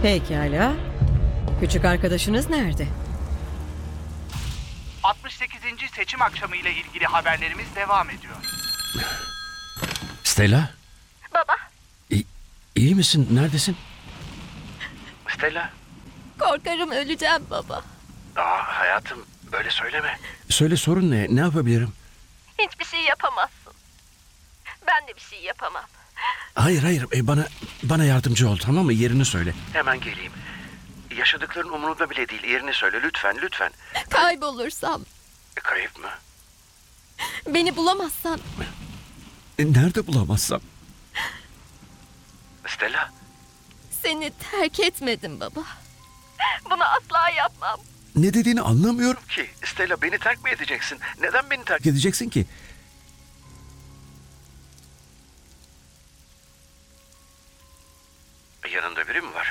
Pekala. Küçük arkadaşınız nerede? 68. seçim akşamı ile ilgili haberlerimiz devam ediyor. Stella, Baba, iyi misin? Neredesin? Stella. korkarım öleceğim baba. Hayatım, böyle söyleme. Söyle, sorun ne? Ne yapabilirim? Hiçbir şey yapamazsın. Ben de bir şey yapamam. Hayır, bana yardımcı ol, tamam mı? Yerini söyle. Hemen geleyim. Yaşadıkların umurumda bile değil. Yerini söyle lütfen. Kaybolursam, Kayıp mı? beni bulamazsan Nerede bulamazsam? Stella. seni terk etmedim baba. Bunu asla yapmam. Ne dediğini anlamıyorum. Ki Stella, beni terk mi edeceksin? Neden beni terk Gideceksin ki. Yanında biri mi var?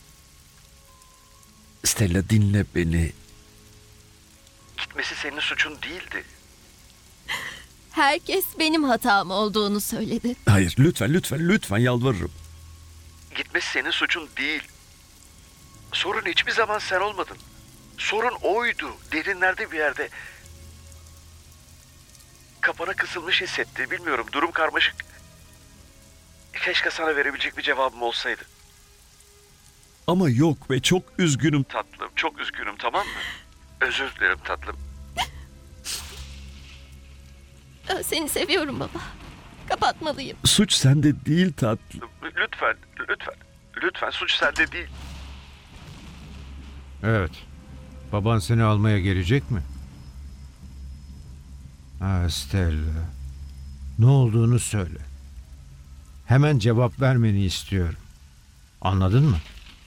Stella, dinle beni. Gitmesi senin suçun değildi. Herkes benim hatam olduğunu söyledi. Hayır, lütfen yalvarırım. Gitmesi senin suçun değil. Sorun hiçbir zaman sen olmadın. Sorun oydu. Derinlerde bir yerde. Kapana kısılmış hissetti. Bilmiyorum, durum karmaşık. Keşke sana verebilecek bir cevabım olsaydı. Ama yok ve çok üzgünüm. Tatlım, çok üzgünüm, tamam mı? Özür dilerim tatlım. Seni seviyorum baba. Kapatmalıyım. Suç sende değil tatlım. Lütfen suç sende değil. Evet. Baban seni almaya gelecek mi? Stella. Ne olduğunu söyle. Hemen cevap vermeni istiyorum. Anladın mı?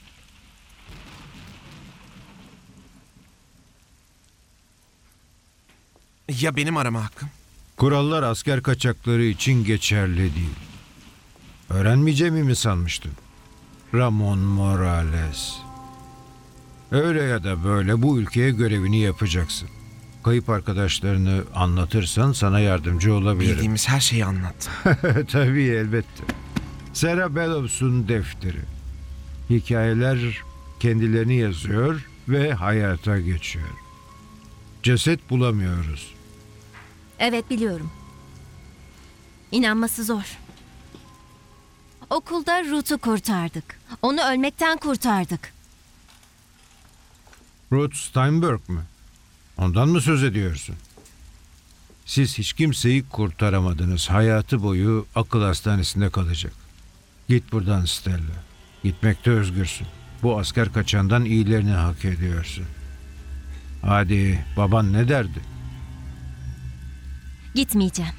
Ya benim arama hakkım? Kurallar asker kaçakları için geçerli değil. Öğrenmeyeceğimi mi sanmıştın? Ramon Morales. Öyle ya da böyle bu ülkeye görevini yapacaksın. Kayıp arkadaşlarını anlatırsan sana yardımcı olabilirim. Bildiğimiz her şeyi anlat. Tabii, elbette. Sarah Bellows'un defteri. Hikayeler kendilerini yazıyor ve hayata geçiyor. Ceset bulamıyoruz. Evet, biliyorum. İnanması zor. Okulda Ruth'u kurtardık. Onu ölmekten kurtardık. Ruth Steinberg mı? Ondan mı söz ediyorsun? Siz hiç kimseyi kurtaramadınız. Hayatı boyu akıl hastanesinde kalacak. Git buradan Stella. Gitmekte özgürsün. Bu asker kaçandan iyilerini hak ediyorsun. Hadi, baban ne derdi? Gitmeyeceğim.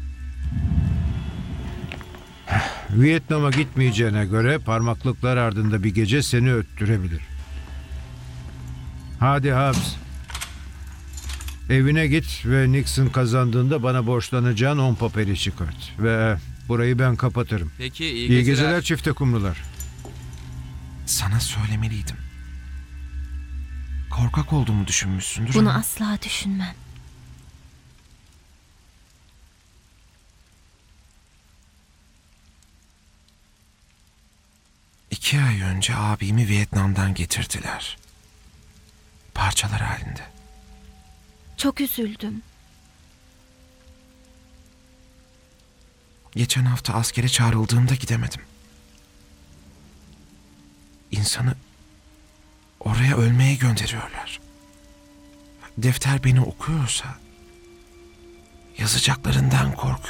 Vietnam'a gitmeyeceğine göre parmaklıklar ardında bir gece seni öttürebilir. Hadi Habs. Evine git ve Nixon kazandığında bana borçlanacağın 10 papeli çıkart. Ve burayı ben kapatırım. Peki, İyi geceler çifte kumrular. Sana söylemeliydim. Korkak olduğumu düşünmüşsündür Bunu ama asla düşünmem. iki ay önce abimi Vietnam'dan getirdiler. Parçalar halinde. Çok üzüldüm. Geçen hafta askere çağrıldığımda gidemedim. İnsanı oraya ölmeye gönderiyorlar. Defter beni okuyorsa yazacaklarından korkuyorum.